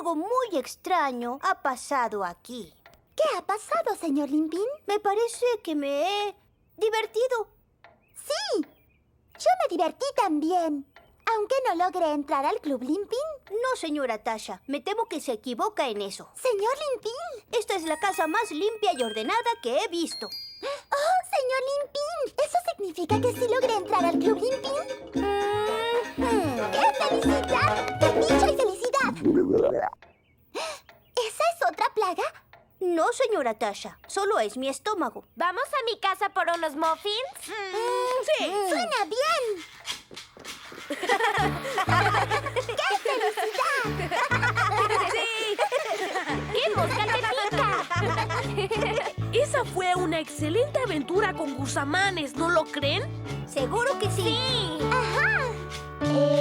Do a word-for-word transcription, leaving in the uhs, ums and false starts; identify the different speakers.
Speaker 1: Algo muy extraño ha pasado aquí.
Speaker 2: ¿Qué ha pasado, señor Limpín?
Speaker 1: Me parece que me he divertido.
Speaker 2: Sí, yo me divertí también. Aunque no logré entrar al Club Limpín.
Speaker 1: No, señora Tasha. Me temo que se equivoca en eso.
Speaker 2: Señor Limpín.
Speaker 1: Esta es la casa más limpia y ordenada que he visto.
Speaker 2: ¡Oh, señor Limpín! ¿Eso significa que sí logré entrar al Club Limpín?
Speaker 1: Mm-hmm.
Speaker 2: ¡Qué felicidad! ¡Qué dicha y felicidad! ¿Esa es otra plaga?
Speaker 1: No, señora Tasha. Solo es mi estómago.
Speaker 3: ¿Vamos a mi casa por unos muffins?
Speaker 1: Mm, sí.
Speaker 2: ¡Suena bien! ¡Qué felicidad!
Speaker 3: ¡Sí! ¡Qué mosca te pica!
Speaker 4: Esa fue una excelente aventura con gusamanes, ¿no lo creen?
Speaker 1: Seguro que sí.
Speaker 3: ¡Sí!
Speaker 2: ¡Ajá! Eh...